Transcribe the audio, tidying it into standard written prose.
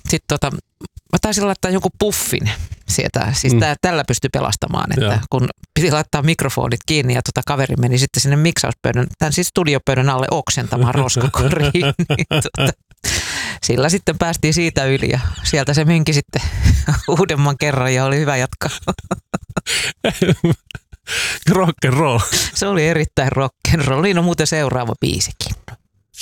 mä taisin laittaa jonkun puffin sieltä. Siis tällä pystyi pelastamaan, että kun piti laittaa mikrofonit kiinni ja kaveri meni sitten sinne miksauspöydän, tämän siis studiopöydän alle oksentamaan roskakoriin. Niin sillä sitten päästiin siitä yli ja sieltä se menki sitten uudemman kerran ja oli hyvä jatkaa. Rock and roll. Se oli erittäin rock and roll. Niin on muuten seuraava biisikin.